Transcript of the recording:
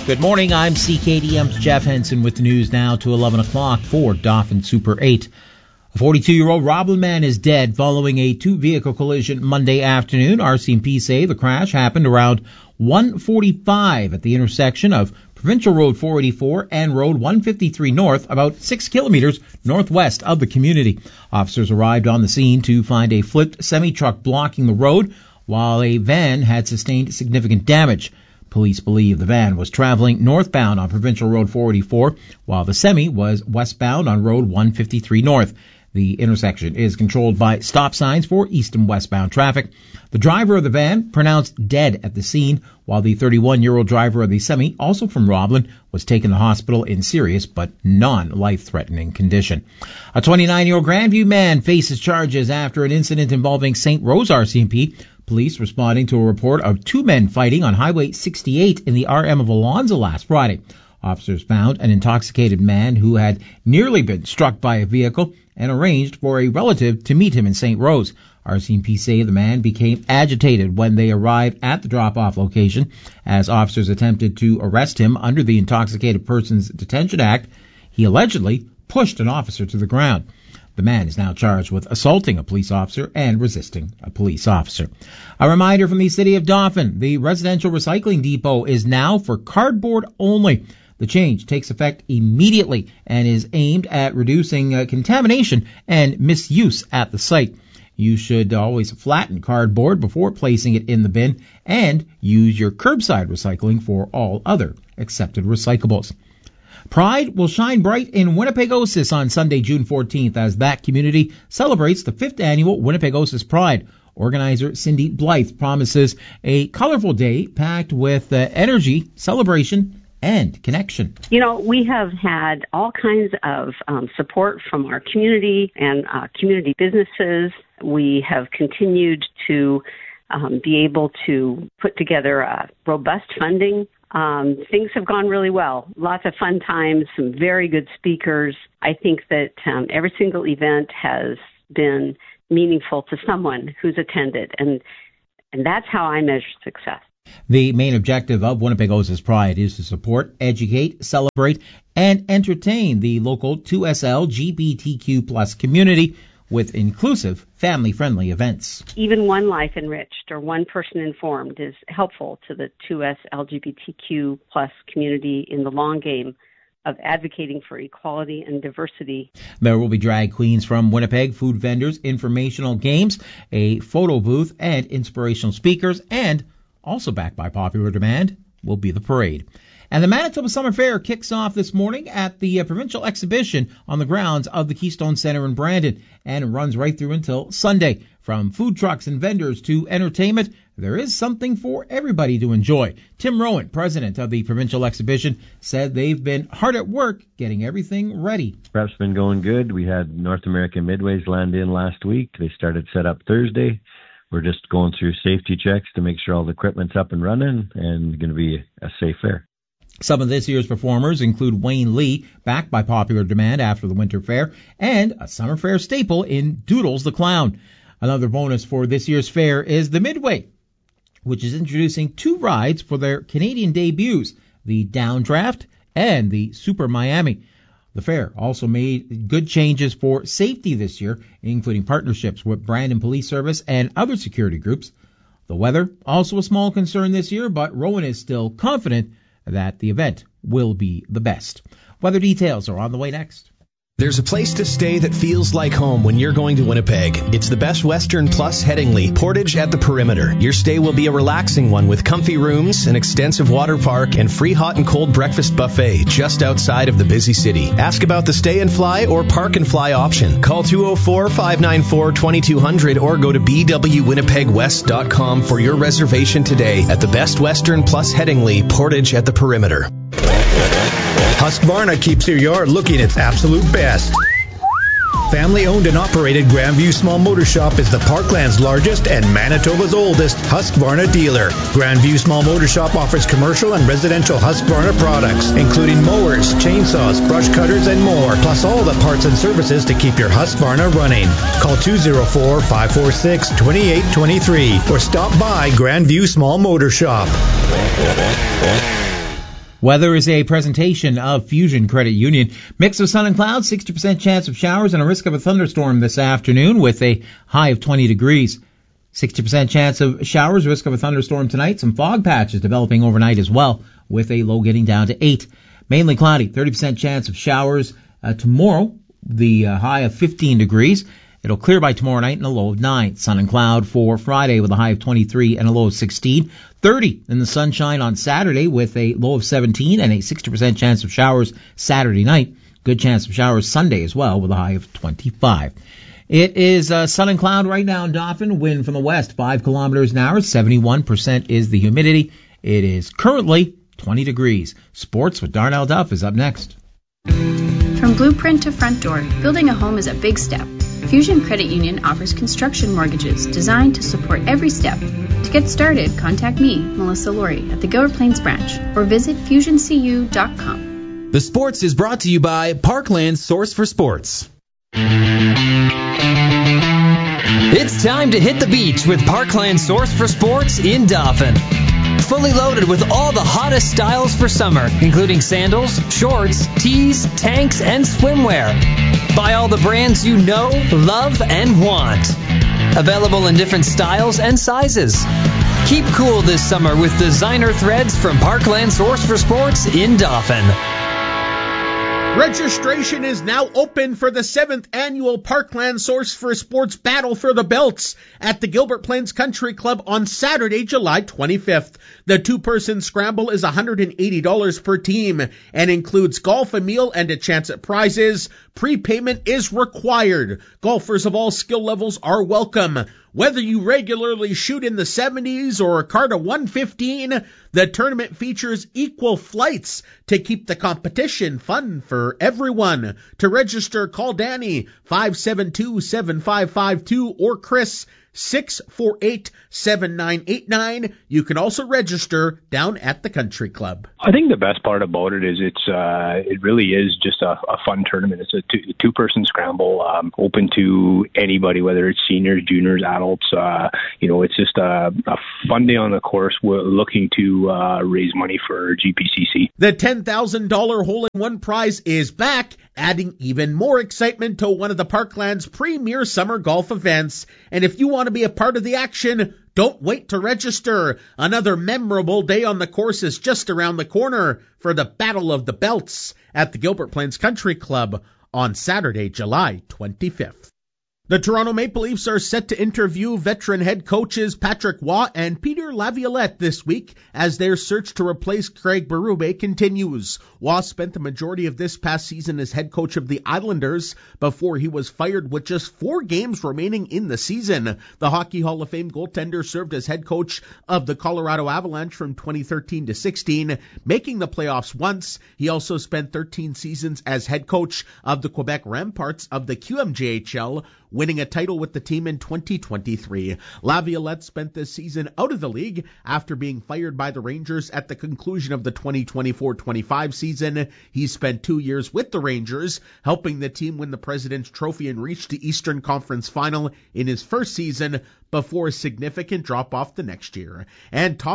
Good morning, I'm CKDM's Jeff Henson with the news now to 11 o'clock for Dauphin Super 8. A 42-year-old Roblin man is dead following a two-vehicle collision Monday afternoon. RCMP say the crash happened around 1:45 at the intersection of Provincial Road 484 and Road 153 North, about 6 kilometers northwest of the community. Officers arrived on the scene to find a flipped semi-truck blocking the road, while a van had sustained significant damage. Police believe the van was traveling northbound on Provincial Road 484, while the semi was westbound on Road 153 North. The intersection is controlled by stop signs for east and westbound traffic. The driver of the van pronounced dead at the scene, while the 31-year-old driver of the semi, also from Roblin, was taken to hospital in serious but non-life-threatening condition. A 29-year-old Grandview man faces charges after an incident involving St. Rose RCMP. Police responding to a report of two men fighting on Highway 68 in the RM of Alonzo last Friday. Officers found an intoxicated man who had nearly been struck by a vehicle and arranged for a relative to meet him in St. Rose. RCMP say the man became agitated when they arrived at the drop-off location. As officers attempted to arrest him under the Intoxicated Persons Detention Act, he allegedly pushed an officer to the ground. The man is now charged with assaulting a police officer and resisting a police officer. A reminder from the City of Dauphin, the residential recycling depot is now for cardboard only. The change takes effect immediately and is aimed at reducing contamination and misuse at the site. You should always flatten cardboard before placing it in the bin and use your curbside recycling for all other accepted recyclables. Pride will shine bright in Winnipegosis on Sunday, June 14th, as that community celebrates the 5th annual Winnipegosis Pride. Organizer Cindy Blythe promises a colorful day packed with energy, celebration, and connection. You know, we have had all kinds of support from our community and community businesses. We have continued to be able to put together robust funding. Things have gone really well. Lots of fun times, some very good speakers. I think that every single event has been meaningful to someone who's attended, and that's how I measure success. The main objective of Winnipegosis Pride is to support, educate, celebrate, and entertain the local 2SL LGBTQ plus community with inclusive, family-friendly events. Even one life enriched or one person informed is helpful to the 2S LGBTQ plus community in the long game of advocating for equality and diversity. There will be drag queens from Winnipeg, food vendors, informational games, a photo booth, and inspirational speakers, and also backed by popular demand will be the parade. And the Manitoba Summer Fair kicks off this morning at the Provincial Exhibition on the grounds of the Keystone Centre in Brandon, and it runs right through until Sunday. From food trucks and vendors to entertainment, there is something for everybody to enjoy. Tim Rowan, president of the Provincial Exhibition, said they've been hard at work getting everything ready. Prep's been going good. We had North American Midways land in last week. They started set up Thursday. We're just going through safety checks to make sure all the equipment's up and running and going to be a safe fair. Some of this year's performers include Wayne Lee, backed by popular demand after the Winter Fair, and a Summer Fair staple in Doodles the Clown. Another bonus for this year's fair is the Midway, which is introducing two rides for their Canadian debuts, the Downdraft and the Super Miami. The fair also made good changes for safety this year, including partnerships with Brandon Police Service and other security groups. The weather, also a small concern this year, but Rowan is still confident that the event will be the best. Weather details are on the way next. There's a place to stay that feels like home when you're going to Winnipeg. It's the Best Western Plus Headingley, Portage at the Perimeter. Your stay will be a relaxing one with comfy rooms, an extensive water park, and free hot and cold breakfast buffet just outside of the busy city. Ask about the stay and fly or park and fly option. Call 204-594-2200 or go to bwwinnipegwest.com for your reservation today at the Best Western Plus Headingley, Portage at the Perimeter. Husqvarna keeps your yard looking its absolute best. Family-owned and operated Grandview Small Motor Shop is the Parkland's largest and Manitoba's oldest Husqvarna dealer. Grandview Small Motor Shop offers commercial and residential Husqvarna products, including mowers, chainsaws, brush cutters, and more, plus all the parts and services to keep your Husqvarna running. Call 204-546-2823 or stop by Grandview Small Motor Shop. Weather is a presentation of Fusion Credit Union. Mix of sun and clouds, 60% chance of showers and a risk of a thunderstorm this afternoon with a high of 20 degrees. 60% chance of showers, risk of a thunderstorm tonight. Some fog patches developing overnight as well with a low getting down to 8. Mainly cloudy, 30% chance of showers tomorrow, the high of 15 degrees. It'll clear by tomorrow night and a low of 9. Sun and cloud for Friday with a high of 23 and a low of 16. 30 in the sunshine on Saturday with a low of 17 and a 60% chance of showers Saturday night. Good chance of showers Sunday as well with a high of 25. It is sun and cloud right now in Dauphin. Wind from the west, 5 kilometers an hour. 71% is the humidity. It is currently 20 degrees. Sports with Darnell Duff is up next. From blueprint to front door, building a home is a big step. Fusion Credit Union offers construction mortgages designed to support every step. To get started, contact me, Melissa Laurie, at the Gilbert Plains branch or visit FusionCU.com. The Sports is brought to you by Parkland Source for Sports. It's time to hit the beach with Parkland Source for Sports in Dauphin. Fully loaded with all the hottest styles for summer, including sandals, shorts, tees, tanks, and swimwear. Buy all the brands you know, love, and want. Available in different styles and sizes. Keep cool this summer with designer threads from Parkland Source for Sports in Dauphin. Registration is now open for the 7th annual Parkland Source for Sports Battle for the Belts at the Gilbert Plains Country Club on Saturday, July 25th. The two-person scramble is $180 per team and includes golf, a meal, and a chance at prizes. Prepayment is required. Golfers of all skill levels are welcome. Whether you regularly shoot in the 70s or a card of 115, the tournament features equal flights to keep the competition fun for everyone. To register, call Danny 572-7552 or Chris 648-7989. You can also register down at the country club. I think the best part about it is it really is just a fun tournament. It's a two-person scramble, open to anybody, whether it's seniors, juniors, adults. It's just a fun day on the course. We're looking to raise money for GPCC. The $10,000 hole-in-one prize is back, adding even more excitement to one of the Parkland's premier summer golf events. And if you want to be a part of the action, don't wait to register. Another memorable day on the course is just around the corner for the Battle of the Belts at the Gilbert Plains Country Club on Saturday, July 25th. The Toronto Maple Leafs are set to interview veteran head coaches Patrick Waugh and Peter Laviolette this week as their search to replace Craig Berube continues. Waugh spent the majority of this past season as head coach of the Islanders before he was fired with just 4 games remaining in the season. The Hockey Hall of Fame goaltender served as head coach of the Colorado Avalanche from 2013 to 16, making the playoffs once. He also spent 13 seasons as head coach of the Quebec Ramparts of the QMJHL, winning a title with the team in 2023. Laviolette spent this season out of the league after being fired by the Rangers at the conclusion of the 2024-25 season. He spent 2 years with the Rangers, helping the team win the President's Trophy and reach the Eastern Conference Final in his first season before a significant drop-off the next year. And